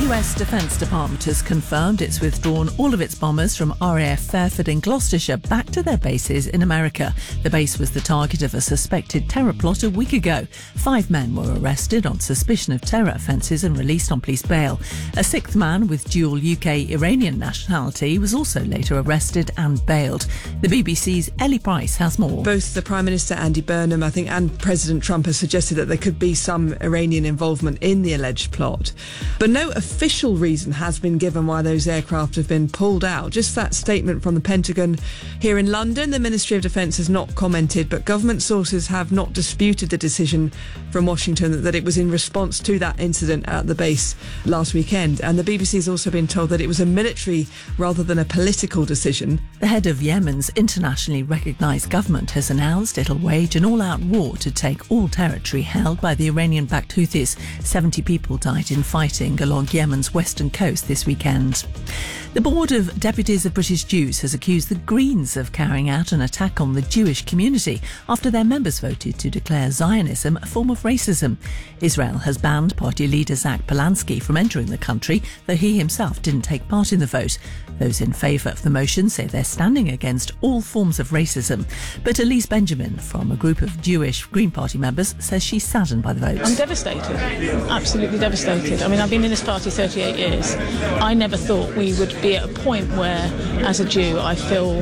US Defence Department has confirmed it's withdrawn all of its bombers from RAF Fairford in Gloucestershire back to their bases in America. The base was the target of a suspected terror plot a week ago. 5 men were arrested on suspicion of terror offences and released on police bail. A 6th man with dual UK-Iranian nationality was also later arrested and bailed. The BBC's Ellie Price has more. Both the Prime Minister Andy Burnham, and President Trump have suggested that there could be some Iranian involvement in the alleged plot. But no official reason has been given why those aircraft have been pulled out. Just that statement from the Pentagon. Here in London, the Ministry of Defence has not commented, but government sources have not disputed the decision from Washington that it was in response to that incident at the base last weekend. And the BBC has also been told that it was a military rather than a political decision. The head of Yemen's internationally recognised government has announced it'll wage an all-out war to take all territory held by the Iranian-backed Houthis. 70 people died in fighting along Yemen's western coast this weekend. The Board of Deputies of British Jews has accused the Greens of carrying out an attack on the Jewish community after their members voted to declare Zionism a form of racism. Israel has banned party leader Zach Polanski from entering the country, though he himself didn't take part in the vote. Those in favour of the motion say they're standing against all forms of racism. But Elise Benjamin, from a group of Jewish Green Party members, says she's saddened by the vote. I'm devastated, absolutely devastated. I mean, I've been in this party 38 years. I never thought we would be at a point where, as a Jew, I feel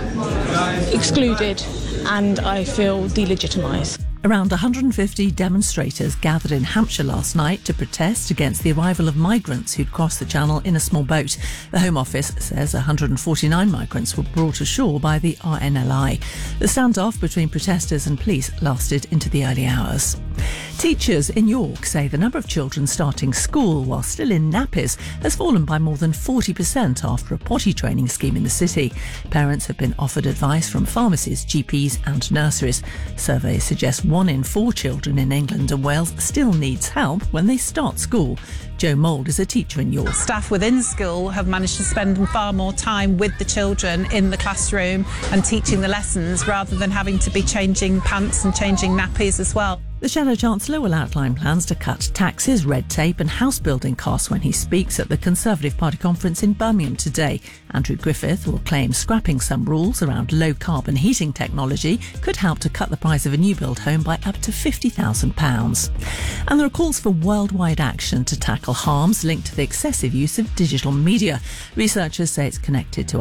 excluded and I feel delegitimised. Around 150 demonstrators gathered in Hampshire last night to protest against the arrival of migrants who'd crossed the Channel in a small boat. The Home Office says 149 migrants were brought ashore by the RNLI. The standoff between protesters and police lasted into the early hours. Teachers in York say the number of children starting school while still in nappies has fallen by more than 40% after a potty training scheme in the city. Parents have been offered advice from pharmacies, GPs and nurseries. Surveys suggest 1 in 4 children in England and Wales still needs help when they start school. Jo Mould is a teacher in York. Staff within school have managed to spend far more time with the children in the classroom and teaching the lessons rather than having to be changing pants and changing nappies as well. The Shadow Chancellor will outline plans to cut taxes, red tape and house building costs when he speaks at the Conservative Party conference in Birmingham today. Andrew Griffith will claim scrapping some rules around low-carbon heating technology could help to cut the price of a new build home by up to £50,000. And there are calls for worldwide action to tackle harms linked to the excessive use of digital media. Researchers say it's connected to